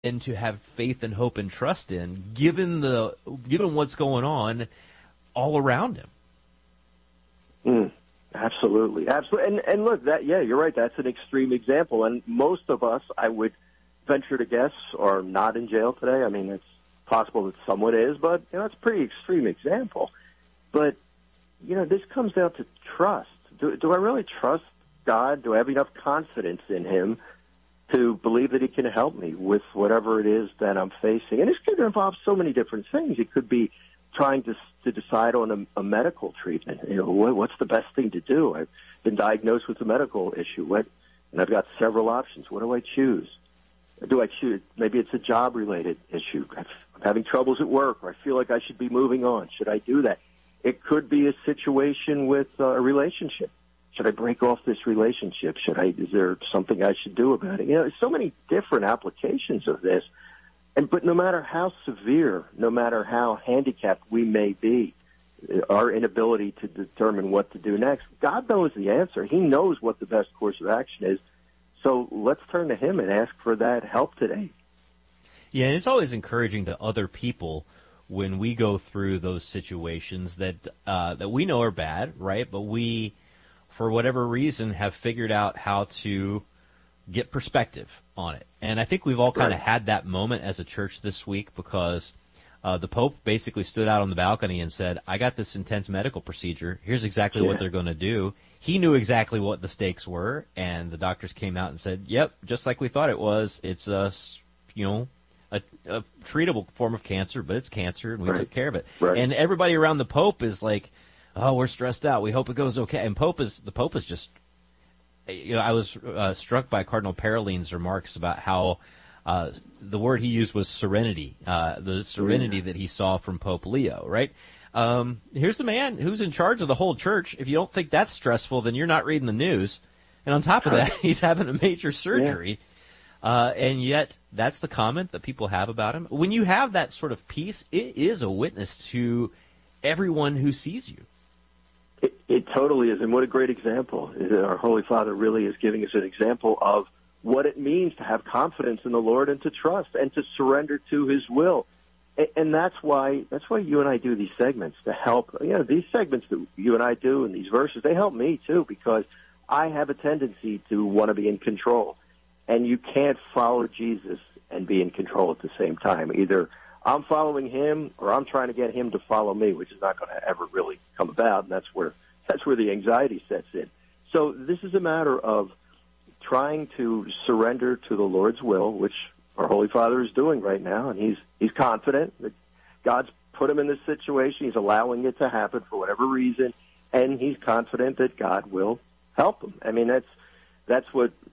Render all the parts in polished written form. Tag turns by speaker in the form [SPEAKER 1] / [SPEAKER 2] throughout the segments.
[SPEAKER 1] and to have faith and hope and trust in, given what's going on all around him.
[SPEAKER 2] Absolutely. And look, you're right. That's an extreme example. And most of us, I would venture to guess, are not in jail today. I mean, it's possible that someone is, but it's a pretty extreme example. But this comes down to trust. Do I really trust God? Do I have enough confidence in Him to believe that He can help me with whatever it is that I'm facing? And this could involve so many different things. It could be trying to decide on a medical treatment. What's the best thing to do? I've been diagnosed with a medical issue, and I've got several options. What do I choose? Do I choose? Maybe it's a job-related issue. I'm having troubles at work, or I feel like I should be moving on. Should I do that? It could be a situation with a relationship. Should I break off this relationship? Is there something I should do about it? There's so many different applications of this. But no matter how severe, no matter how handicapped we may be, our inability to determine what to do next, God knows the answer. He knows what the best course of action is. So let's turn to Him and ask for that help today.
[SPEAKER 1] Yeah, and it's always encouraging to other people when we go through those situations that we know are bad, right? But we, for whatever reason, have figured out how to get perspective on it. And I think we've all kind of had that moment as a church this week, because the Pope basically stood out on the balcony and said, I got this intense medical procedure. Here's exactly what they're going to do. He knew exactly what the stakes were, and the doctors came out and said, yep, just like we thought it was. It's a treatable form of cancer, but it's cancer, and we took care of it. Right. And everybody around the Pope is like, oh, we're stressed out. We hope it goes okay. And the Pope is just, I was struck by Cardinal Paroline's remarks about how the word he used was serenity, the serenity that he saw from Pope Leo, right? Here's the man who's in charge of the whole church. If you don't think that's stressful, then you're not reading the news. And on top of that, he's having a major surgery. And yet that's the comment that people have about him. When you have that sort of peace, it is a witness to everyone who sees you.
[SPEAKER 2] It totally is. And what a great example. Our Holy Father really is giving us an example of what it means to have confidence in the Lord and to trust and to surrender to His will. And that's why you and I do these segments, to help. These segments that you and I do and these verses, they help me too, because I have a tendency to want to be in control. And you can't follow Jesus and be in control at the same time. Either I'm following Him or I'm trying to get Him to follow me, which is not going to ever really come about. And that's where the anxiety sets in. So this is a matter of trying to surrender to the Lord's will, which our Holy Father is doing right now. And he's confident that God's put him in this situation. He's allowing it to happen for whatever reason. And he's confident that God will help him. I mean, that's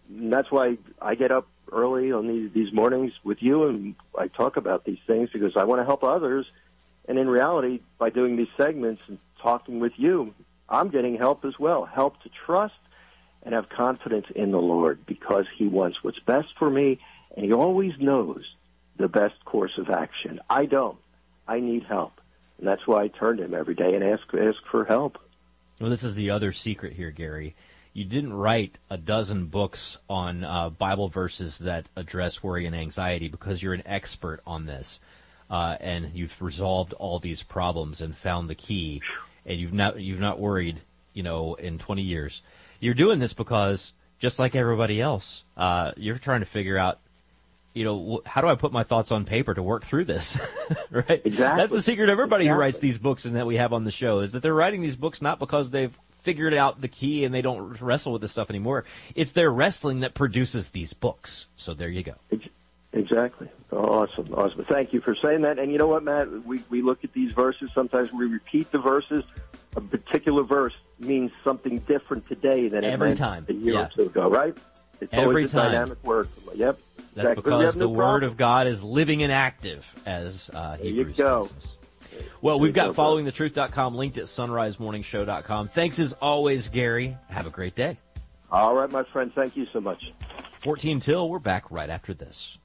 [SPEAKER 2] why I get up early on these mornings with you, and I talk about these things, because I want to help others. And in reality, by doing these segments and talking with you, I'm getting help as well, help to trust and have confidence in the Lord, because He wants what's best for me, and He always knows the best course of action. I don't. I need help. And that's why I turn to Him every day and ask for help.
[SPEAKER 1] Well, this is the other secret here, Gary. You didn't write a dozen books on Bible verses that address worry and anxiety because you're an expert on this, and you've resolved all these problems and found the key, and you've not worried, in 20 years. You're doing this because, just like everybody else, you're trying to figure out, how do I put my thoughts on paper to work through this, right?
[SPEAKER 2] Exactly.
[SPEAKER 1] That's the secret of everybody who writes these books and that we have on the show, is that they're writing these books not because they've figured out the key and they don't wrestle with this stuff anymore. It's their wrestling that produces these books. So there you go.
[SPEAKER 2] Exactly. Awesome. Thank you for saying that. And you know what, Matt? We look at these verses. Sometimes we repeat the verses. A particular verse means something different today than it meant a year or two ago, right? It's
[SPEAKER 1] every
[SPEAKER 2] always a
[SPEAKER 1] time.
[SPEAKER 2] Dynamic word. Yep.
[SPEAKER 1] That's
[SPEAKER 2] exactly.
[SPEAKER 1] because the Word of God is living and active, as Hebrews tells us. Well, we've got followingthetruth.com linked at sunrisemorningshow.com. Thanks as always, Gary. Have a great day.
[SPEAKER 2] All right, my friend. Thank you so much.
[SPEAKER 1] 14 till. We're back right after this.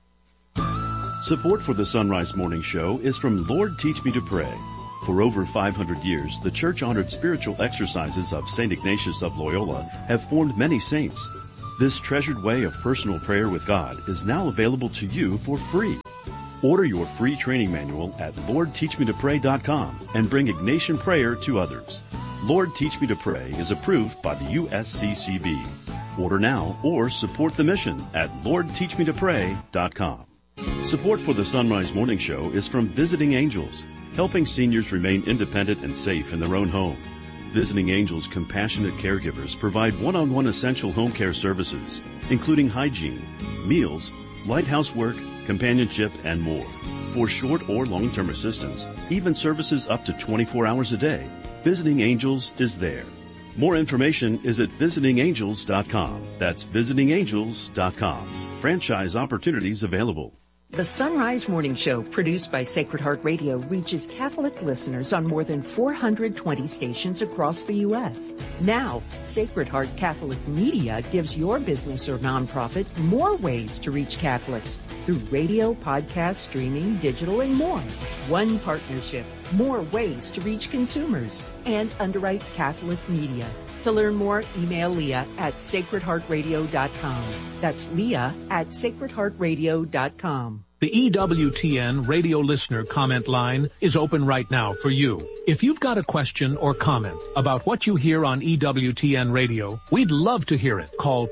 [SPEAKER 3] Support for the Sunrise Morning Show is from Lord Teach Me to Pray. For over 500 years, the church-honored spiritual exercises of St. Ignatius of Loyola have formed many saints. This treasured way of personal prayer with God is now available to you for free. Order your free training manual at LordTeachMeToPray.com and bring Ignatian prayer to others. Lord Teach Me to Pray is approved by the USCCB. Order now or support the mission at LordTeachMeToPray.com. Support for the Sunrise Morning Show is from Visiting Angels, helping seniors remain independent and safe in their own home. Visiting Angels compassionate caregivers provide one-on-one essential home care services, including hygiene, meals, light housework, companionship, and more. For short or long-term assistance, even services up to 24 hours a day, Visiting Angels is there. More information is at visitingangels.com. That's visitingangels.com. Franchise opportunities available.
[SPEAKER 4] The Sunrise Morning Show, produced by Sacred Heart Radio, reaches Catholic listeners on more than 420 stations across the U.S. Now, Sacred Heart Catholic Media gives your business or nonprofit more ways to reach Catholics through radio, podcast, streaming, digital, and more. One partnership, more ways to reach consumers, and underwrite Catholic media. To learn more, email Leah at sacredheartradio.com. That's Leah at sacredheartradio.com.
[SPEAKER 5] The EWTN radio listener comment line is open right now for you. If you've got a question or comment about what you hear on EWTN radio, we'd love to hear it. Call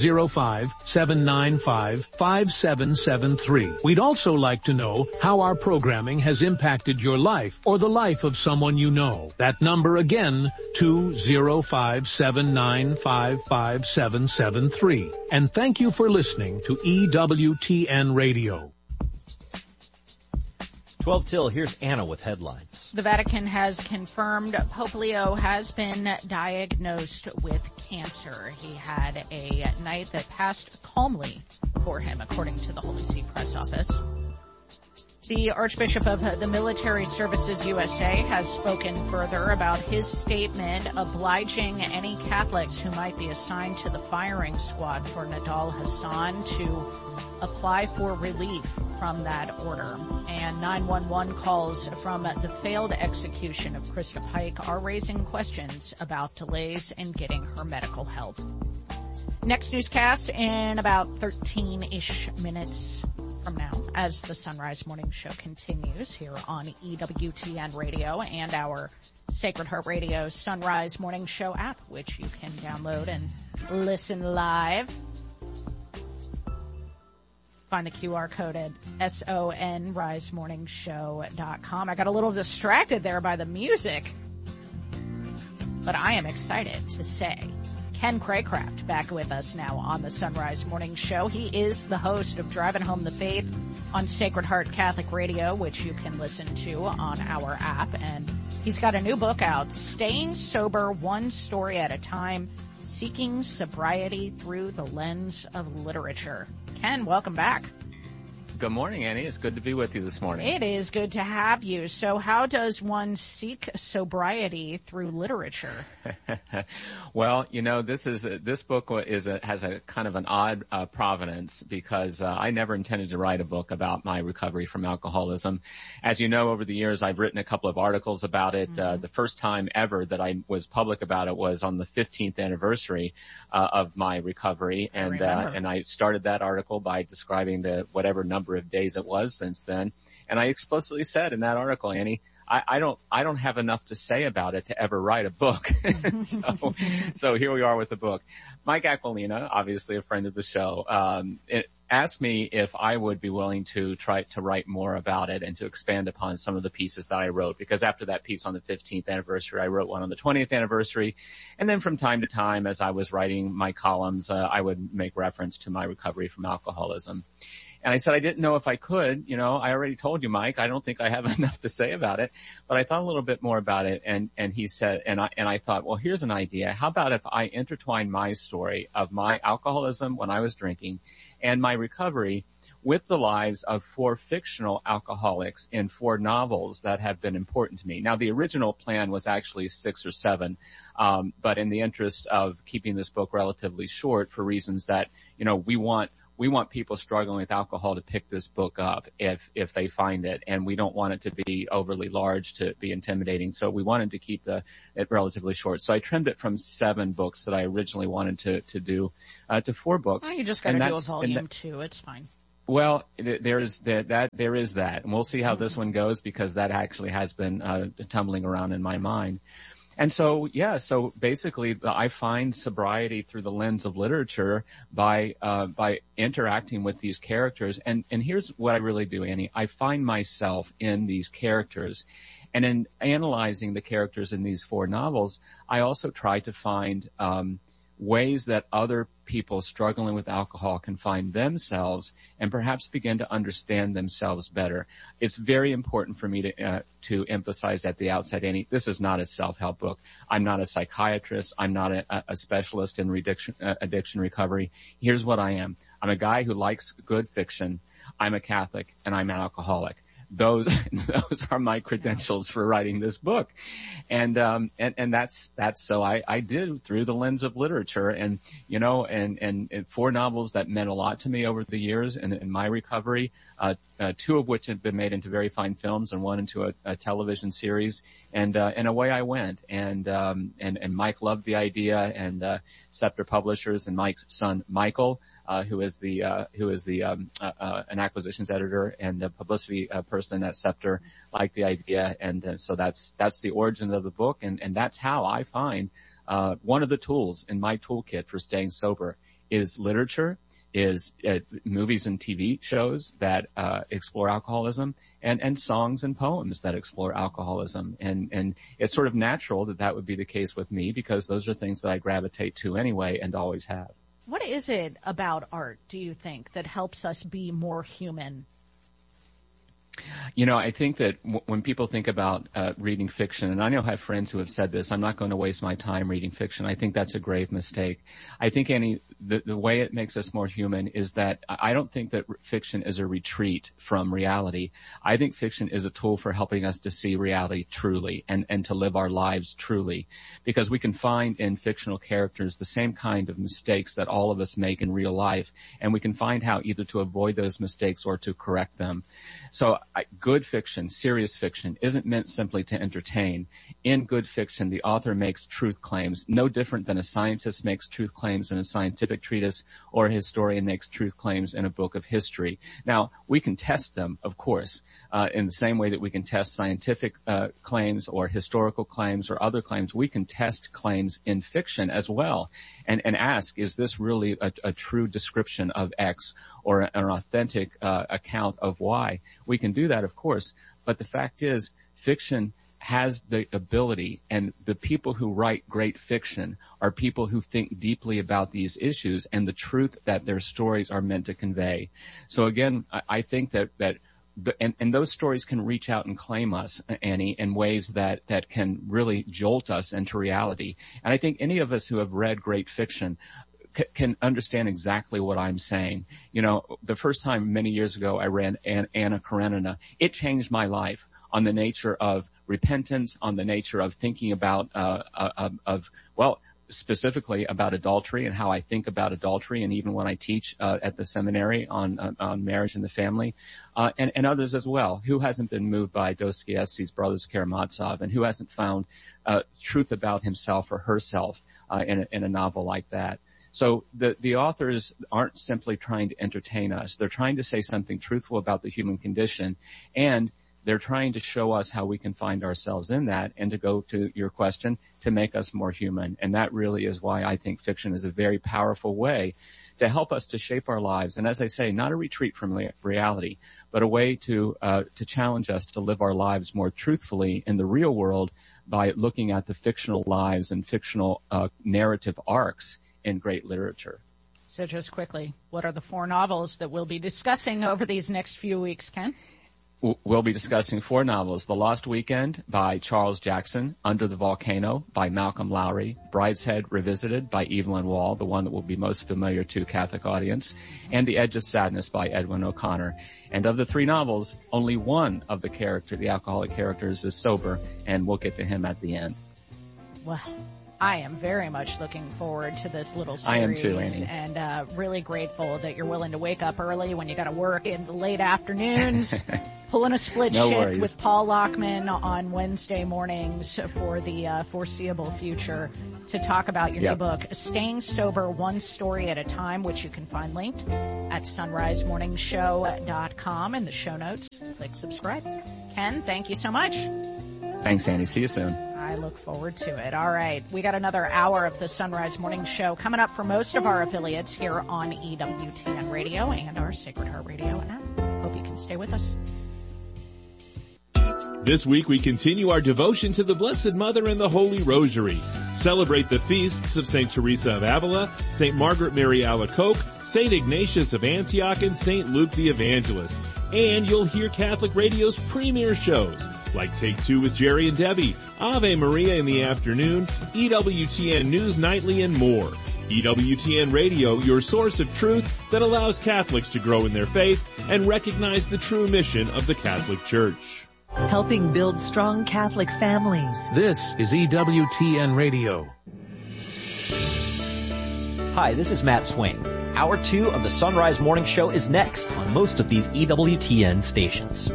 [SPEAKER 5] 205-795-5773. We'd also like to know how our programming has impacted your life or the life of someone you know. That number again, 205-795-5773. And thank you for listening to EWTN radio.
[SPEAKER 1] 12 till, here's Anna with headlines.
[SPEAKER 6] The Vatican has confirmed Pope Leo has been diagnosed with cancer. He had a night that passed calmly for him, according to the Holy See press office. The Archbishop of the Military Services USA has spoken further about his statement obliging any Catholics who might be assigned to the firing squad for Nidal Hasan to apply for relief from that order. And 911 calls from the failed execution of Krista Pike are raising questions about delays in getting her medical help. Next newscast in about 13-ish minutes from now, as the Sunrise Morning Show continues here on EWTN Radio and our Sacred Heart Radio Sunrise Morning Show app, which you can download and listen live. Find the QR code at sonrisemorningshow.com. I got a little distracted there by the music, but I am excited to say Ken Craycraft back with us now on the Sunrise Morning Show. He is the host of Driving Home the Faith on Sacred Heart Catholic Radio, which you can listen to on our app. And he's got a new book out, Staying Sober One Story at a Time, Seeking Sobriety Through the Lens of Literature. Ken, welcome back.
[SPEAKER 7] Good morning, Annie. It's good to be with you this morning.
[SPEAKER 6] It is good to have you. So how does one seek sobriety through literature?
[SPEAKER 7] Well, you know, this book has a kind of an odd provenance because I never intended to write a book about my recovery from alcoholism. As you know, over the years, I've written a couple of articles about it. Mm-hmm. The first time ever that I was public about it was on the 15th anniversary of my recovery, and I started that article by describing the whatever number of days it was since then. And I explicitly said in that article, Annie, I don't have enough to say about it to ever write a book. So here we are with the book. Mike Aquilina, obviously a friend of the show, asked me if I would be willing to try to write more about it and to expand upon some of the pieces that I wrote, because after that piece on the 15th anniversary, I wrote one on the 20th anniversary. And then from time to time, as I was writing my columns, I would make reference to my recovery from alcoholism. And I said I didn't know if I could. You know, I already told you, Mike, I don't think I have enough to say about it. But I thought a little bit more about it, and he said, and I thought, well, here's an idea. How about if I intertwine my story of my alcoholism when I was drinking and my recovery with the lives of 4 fictional alcoholics in 4 novels that have been important to me. Now, the original plan was actually 6 or 7, but in the interest of keeping this book relatively short for reasons that, you know, we want we want people struggling with alcohol to pick this book up if they find it, and we don't want it to be overly large to be intimidating. So we wanted to keep it relatively short. So I trimmed it from 7 books that I originally wanted to do to 4 books.
[SPEAKER 6] Well, you just got to do a volume 2. It's fine.
[SPEAKER 7] Well, there is that, and we'll see how this one goes, because that actually has been tumbling around in my mind. And so, so basically I find sobriety through the lens of literature by interacting with these characters. And here's what I really do, Annie. I find myself in these characters. And in analyzing the characters in these 4 novels, I also try to find ways that other people struggling with alcohol can find themselves and perhaps begin to understand themselves better. It's very important for me to emphasize at the outset, Annie, this is not a self-help book. I'm not a psychiatrist. I'm not a specialist in addiction recovery. Here's what I am. I'm a guy who likes good fiction. I'm a Catholic, and I'm an alcoholic. Those are my credentials for writing this book. And that's so I did through the lens of literature, and 4 novels that meant a lot to me over the years in my recovery, 2 of which have been made into very fine films and 1 into a television series. And away I went. And Mike loved the idea, and Scepter Publishers and Mike's son, Michael, who is an acquisitions editor and a publicity person at Scepter, liked the idea, and so that's the origin of the book, and that's how I find one of the tools in my toolkit for staying sober is literature, is movies and TV shows that explore alcoholism, and songs and poems that explore alcoholism, and it's sort of natural that would be the case with me, because those are things that I gravitate to anyway and always have.
[SPEAKER 6] What is it about art, do you think, that helps us be more human?
[SPEAKER 7] I think that when people think about reading fiction, and I know I have friends who have said this, I'm not going to waste my time reading fiction. I think that's a grave mistake. I think, Annie, the way it makes us more human is that I don't think that fiction is a retreat from reality. I think fiction is a tool for helping us to see reality truly and to live our lives truly, because we can find in fictional characters the same kind of mistakes that all of us make in real life, and we can find how either to avoid those mistakes or to correct them. So good fiction, serious fiction, isn't meant simply to entertain. In good fiction, the author makes truth claims, no different than a scientist makes truth claims in a scientific treatise, or a historian makes truth claims in a book of history. Now, we can test them, of course, in the same way that we can test scientific claims or historical claims or other claims. We can test claims in fiction as well, and ask, is this really a true description of X, or an authentic account of Y? We can do that, of course, but the fact is, fiction has the ability, and the people who write great fiction are people who think deeply about these issues and the truth that their stories are meant to convey. So again, I think that those stories can reach out and claim us, Annie, in ways that can really jolt us into reality. And I think any of us who have read great fiction can understand exactly what I'm saying. The first time many years ago I read Anna Karenina, it changed my life on the nature of repentance, on the nature of thinking about, specifically about adultery and how I think about adultery, and even when I teach at the seminary on marriage and the family, and others as well. Who hasn't been moved by Dostoevsky's Brothers Karamazov, and who hasn't found truth about himself or herself in a novel like that? So the authors aren't simply trying to entertain us. They're trying to say something truthful about the human condition, and they're trying to show us how we can find ourselves in that, and to go to your question, to make us more human. And that really is why I think fiction is a very powerful way to help us to shape our lives. And as I say, not a retreat from reality, but a way to challenge us to live our lives more truthfully in the real world by looking at the fictional lives and fictional narrative arcs in great literature.
[SPEAKER 6] So just quickly, what are the 4 novels that we'll be discussing over these next few weeks, Ken?
[SPEAKER 7] We'll be discussing 4 novels: The Lost Weekend by Charles Jackson, Under the Volcano by Malcolm Lowry, Brideshead Revisited by Evelyn Waugh, the one that will be most familiar to a Catholic audience, and The Edge of Sadness by Edwin O'Connor. And of the 3 novels, only one of the alcoholic characters, is sober, and we'll get to him at the end.
[SPEAKER 6] Well, I am very much looking forward to this little series.
[SPEAKER 7] I am too, Annie.
[SPEAKER 6] And really grateful that you're willing to wake up early when you got to work in the late afternoons, pulling a split shift with Paul Lockman on Wednesday mornings for the foreseeable future to talk about your new book, Staying Sober One Story at a Time, which you can find linked at sunrisemorningshow.com in the show notes. Click subscribe. Ken, thank you so much.
[SPEAKER 7] Thanks, Andy. See you soon.
[SPEAKER 6] I look forward to it. All right. We got another hour of the Sunrise Morning Show coming up for most of our affiliates here on EWTN Radio and our Sacred Heart Radio app. Hope you can stay with us.
[SPEAKER 8] This week we continue our devotion to the Blessed Mother and the Holy Rosary. Celebrate the feasts of St. Teresa of Avila, St. Margaret Mary Alacoque, St. Ignatius of Antioch, and St. Luke the Evangelist. And you'll hear Catholic Radio's premier shows, like Take Two with Jerry and Debbie, Ave Maria in the afternoon, EWTN News Nightly, and more. EWTN Radio, your source of truth that allows Catholics to grow in their faith and recognize the true mission of the Catholic Church.
[SPEAKER 9] Helping build strong Catholic families.
[SPEAKER 5] This is EWTN Radio.
[SPEAKER 10] Hi, this is Matt Swain. Hour 2 of the Sunrise Morning Show is next on most of these EWTN stations.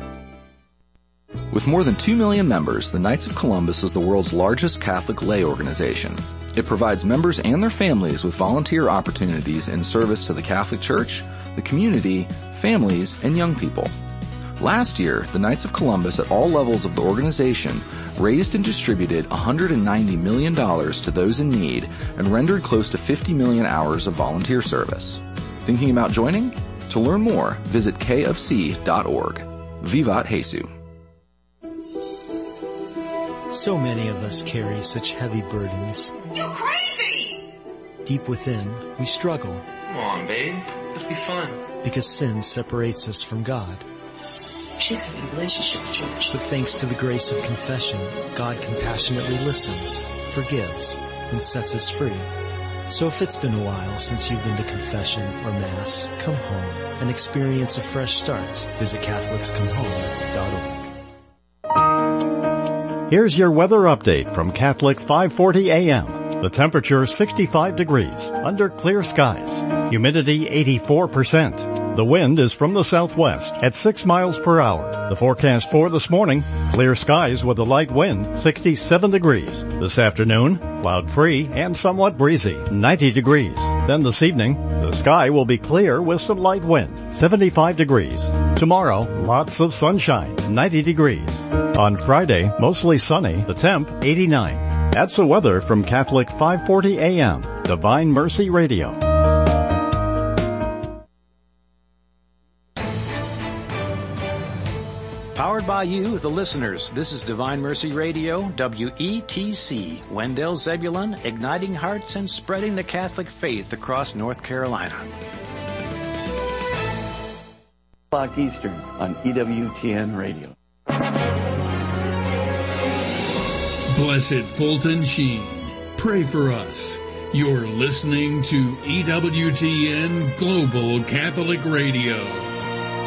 [SPEAKER 11] With more than 2 million members, the Knights of Columbus is the world's largest Catholic lay organization. It provides members and their families with volunteer opportunities in service to the Catholic Church, the community, families, and young people. Last year, the Knights of Columbus at all levels of the organization raised and distributed $190 million to those in need and rendered close to 50 million hours of volunteer service. Thinking about joining? To learn more, visit kfc.org. Vivat Jesus.
[SPEAKER 12] So many of us carry such heavy burdens.
[SPEAKER 13] You're crazy!
[SPEAKER 12] Deep within, we struggle.
[SPEAKER 13] Come on, babe. Let's be fun.
[SPEAKER 12] Because sin separates us from God.
[SPEAKER 13] She's having a relationship with church.
[SPEAKER 12] But thanks to the grace of confession, God compassionately listens, forgives, and sets us free. So if it's been a while since you've been to confession or Mass, come home and experience a fresh start. Visit CatholicsComeHome.org.
[SPEAKER 14] Here's your weather update from Catholic 540 AM. The temperature 65 degrees, under clear skies. Humidity 84%. The wind is from the southwest at 6 miles per hour. The forecast for this morning, clear skies with a light wind, 67 degrees. This afternoon, cloud-free and somewhat breezy, 90 degrees. Then this evening, the sky will be clear with some light wind, 75 degrees. Tomorrow, lots of sunshine, 90 degrees. On Friday, mostly sunny, the temp 89. That's the weather from Catholic 540 AM, Divine Mercy Radio.
[SPEAKER 15] Powered by you, the listeners. This is Divine Mercy Radio, WETC, Wendell Zebulon, igniting hearts and spreading the Catholic faith across North Carolina.
[SPEAKER 16] O'clock Eastern on EWTN Radio.
[SPEAKER 17] Blessed Fulton Sheen, pray for us. You're listening to EWTN Global Catholic Radio.